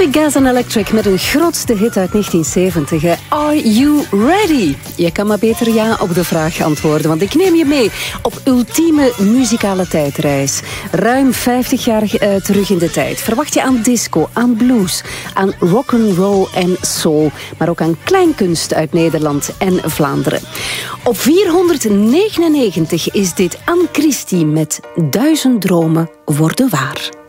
Electric Gas and Electric met hun grootste hit uit 1970. Are you ready? Je kan maar beter ja op de vraag antwoorden, want ik neem je mee op ultieme muzikale tijdreis. Ruim 50 jaar terug in de tijd. Verwacht je aan disco, aan blues, aan rock'n'roll en soul, maar ook aan kleinkunst uit Nederland en Vlaanderen. Op 499 is dit Anne Christie met 1000 dromen worden waar.